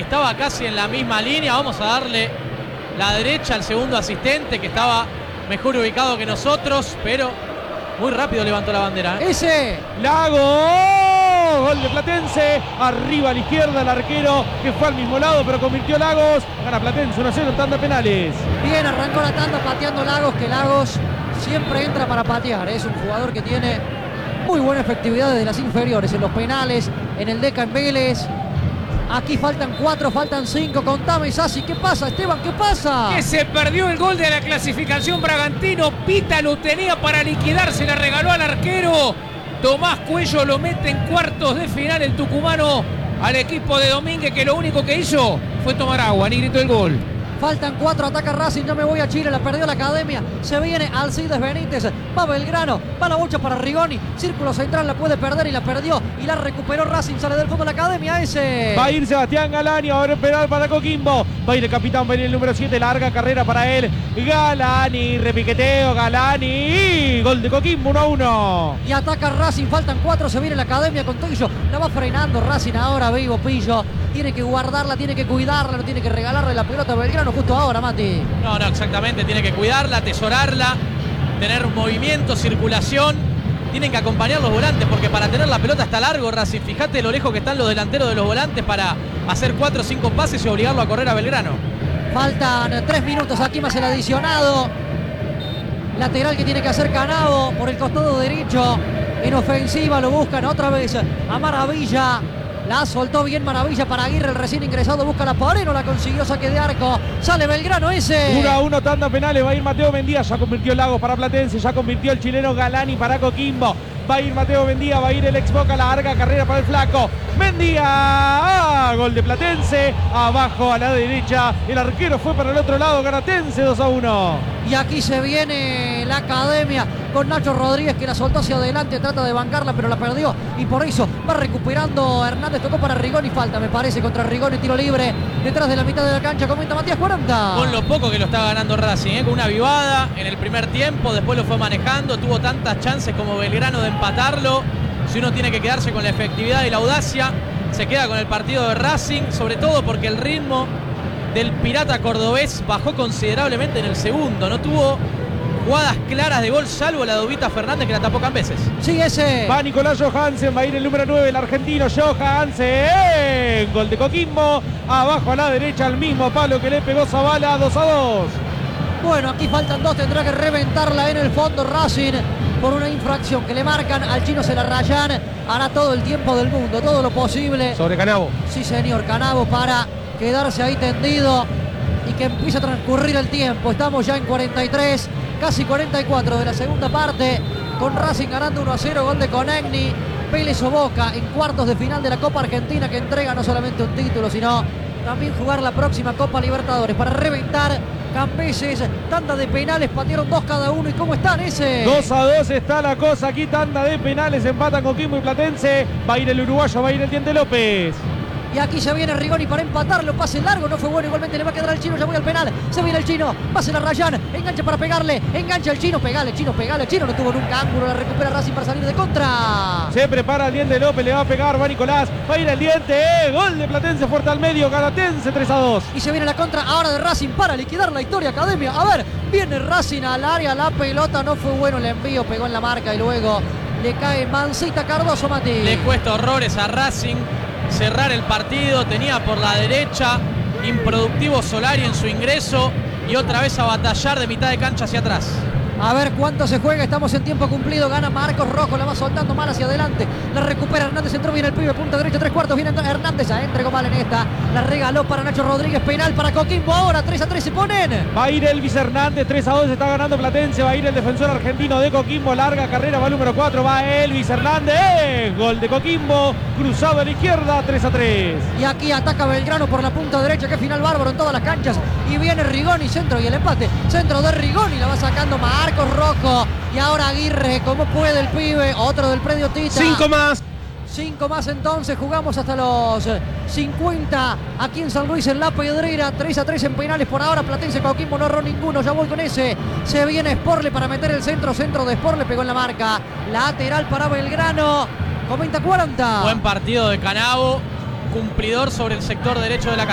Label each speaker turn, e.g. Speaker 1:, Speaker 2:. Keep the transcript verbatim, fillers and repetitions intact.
Speaker 1: estaba casi en la misma línea. Vamos a darle la derecha al segundo asistente, que estaba mejor ubicado que nosotros, pero muy rápido levantó la bandera.
Speaker 2: ¿eh? Ese.
Speaker 3: Lagos. Gol de Platense. Arriba a la izquierda el arquero, que fue al mismo lado, pero convirtió Lagos. Gana Platense uno a cero en tanda penales.
Speaker 2: Bien, arrancó la tanda pateando Lagos, que Lagos siempre entra para patear. Es un jugador que tiene muy buena efectividad desde las inferiores, en los penales, en el Deca en Vélez. Aquí faltan cuatro, faltan cinco. Contame, Sassi, ¿qué pasa, Esteban? ¿Qué pasa?
Speaker 4: Que se perdió el gol de la clasificación Bragantino. Pita lo tenía para liquidar, se la regaló al arquero. Tomás Cuello lo mete en cuartos de final el tucumano al equipo de Domínguez, que lo único que hizo fue tomar agua, ni gritó el gol.
Speaker 2: Faltan cuatro, ataca Racing, yo me voy a Chile, la perdió la Academia, se viene Alcides Benítez, va Belgrano, va la bocha para Rigoni, círculo central la puede perder y la perdió y la recuperó Racing, sale del fondo de la Academia, ese.
Speaker 3: Va a ir Sebastián Galani, ahora el penal para Coquimbo, va a ir el capitán, va a ir el número siete, larga carrera para él, Galani, repiqueteo, Galani, gol de Coquimbo, uno a uno.
Speaker 2: Y ataca Racing, faltan cuatro, se viene la Academia con Pillo, la va frenando Racing ahora, vivo Pillo, tiene que guardarla, tiene que cuidarla, no tiene que regalarle la pelota a Belgrano justo ahora, Mati.
Speaker 1: No, no, exactamente, tiene que cuidarla, atesorarla, tener movimiento, circulación. Tienen que acompañar los volantes, porque para tener la pelota está largo Racing. Fíjate lo lejos que están los delanteros de los volantes para hacer cuatro o cinco pases y obligarlo a correr a Belgrano.
Speaker 2: Faltan tres minutos aquí más el adicionado. Lateral que tiene que hacer Canavo por el costado derecho. En ofensiva lo buscan otra vez a Maravilla. La soltó bien Maravilla para Aguirre, el recién ingresado, busca la pared, no la consiguió, saque de arco, sale Belgrano ese.
Speaker 3: uno a uno, tanda penales, va a ir Mateo Mendía, ya convirtió Lagos para Platense, ya convirtió el chileno Galani para Coquimbo. Va a ir Mateo Mendía, va a ir el ex Boca, larga carrera para el flaco. Mendía, ah, gol de Platense, abajo a la derecha, el arquero fue para el otro lado, Ganatense dos a uno.
Speaker 2: Y aquí se viene la Academia con Nacho Rodríguez, que la soltó hacia adelante, trata de bancarla pero la perdió y por eso va recuperando Hernández, tocó para Rigoni, falta me parece contra Rigoni, tiro libre detrás de la mitad de la cancha, comenta Matías cuarenta.
Speaker 1: Con lo poco que lo está ganando Racing, ¿eh? Con una avivada en el primer tiempo, después lo fue manejando, tuvo tantas chances como Belgrano de empatarlo. Si uno tiene que quedarse con la efectividad y la audacia, se queda con el partido de Racing, sobre todo porque el ritmo del Pirata Cordobés bajó considerablemente en el segundo, no tuvo jugadas claras de gol, salvo la de Ubita Fernández, que la tapó veces.
Speaker 2: Sí, ese.
Speaker 3: Va Nicolás Johansen, va a ir el número nueve, el argentino Johansen. Gol de Coquimbo, abajo a la derecha, al mismo palo que le pegó Zavala, dos a dos.
Speaker 2: Bueno, aquí faltan dos, tendrá que reventarla en el fondo Racing por una infracción que le marcan, al chino se la rayan, hará todo el tiempo del mundo, todo lo posible.
Speaker 3: Sobre Canavo.
Speaker 2: Sí, señor, Canavo para quedarse ahí tendido y que empiece a transcurrir el tiempo. Estamos ya en cuarenta y tres, casi cuarenta y cuatro de la segunda parte, con Racing ganando uno a cero, gol de Conegni. Vélez o Boca en cuartos de final de la Copa Argentina, que entrega no solamente un título, sino también jugar la próxima Copa Libertadores para reventar Campeses. Tanda de penales, patearon dos cada uno. ¿Y cómo están ese?
Speaker 3: dos a dos está la cosa aquí, tanda de penales, empatan Coquimbo y Platense. Va a ir el uruguayo, va a ir el Diente López.
Speaker 2: Y aquí se viene Rigoni para empatarlo, pase largo, no fue bueno, igualmente le va a quedar al chino, ya voy al penal, se viene el chino, pase la Rayán, engancha para pegarle, engancha el chino, pegale, chino, pegale, el chino no tuvo nunca ángulo, la recupera Racing para salir de contra.
Speaker 3: Se prepara el Diente López, le va a pegar, va Nicolás, va a ir el Diente, eh, gol de Platense, fuerte al medio, Ganatense tres a dos.
Speaker 2: Y se viene la contra ahora de Racing para liquidar la historia Academia, a ver, viene Racing al área, la pelota, no fue bueno el envío, pegó en la marca y luego le cae Mancita Cardoso, Mati.
Speaker 1: Le cuesta horrores a Racing cerrar el partido, tenía por la derecha improductivo Solari en su ingreso y otra vez a batallar de mitad de cancha hacia atrás.
Speaker 2: A ver cuánto se juega, estamos en tiempo cumplido, gana Marcos Rojo, la va soltando mal hacia adelante, la recupera Hernández, entró bien el pibe, punta derecha, tres cuartos, viene Hernández, ya entregó mal en esta, la regaló para Nacho Rodríguez, penal para Coquimbo, ahora tres a tres se ponen.
Speaker 3: Va a ir Elvis Hernández, tres a dos está ganando Platense, va a ir el defensor argentino de Coquimbo, larga carrera, va el número cuatro, va Elvis Hernández, gol de Coquimbo, cruzado a la izquierda, tres a tres.
Speaker 2: Y aquí ataca Belgrano por la punta derecha, que final bárbaro en todas las canchas, y viene Rigoni, centro y el empate, centro de Rigoni, la va sacando Marcos Rojo, y ahora Aguirre, como puede el pibe, otro del predio Tita.
Speaker 3: Cinco más.
Speaker 2: Cinco más entonces, jugamos hasta los cincuenta aquí en San Luis en La Pedrera, tres a tres en penales por ahora, Platense, Coquimbo no erró ninguno, ya voy con ese, se viene Sporle para meter el centro, centro de Sporle, pegó en la marca, lateral para Belgrano, comenta cuarenta.
Speaker 1: Buen partido de Canavo, cumplidor sobre el sector derecho de la cancha.